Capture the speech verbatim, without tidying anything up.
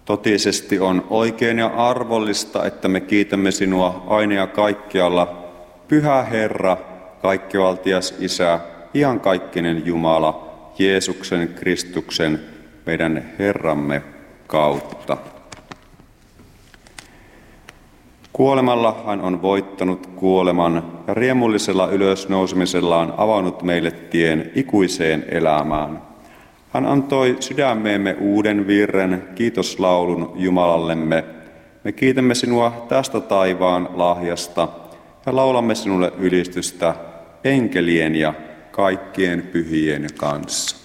Totisesti on oikein ja arvollista, että me kiitämme sinua aina ja kaikkialla, Pyhä Herra, kaikkivaltias Isä, iankaikkinen Jumala, Jeesuksen Kristuksen, meidän Herramme kautta. Kuolemalla hän on voittanut kuoleman ja riemullisella ylösnousumisellaan avannut meille tien ikuiseen elämään. Hän antoi sydämeemme uuden virren, kiitoslaulun Jumalallemme. Me kiitämme sinua tästä taivaan lahjasta ja laulamme sinulle ylistystä enkelien ja kaikkien pyhien kanssa.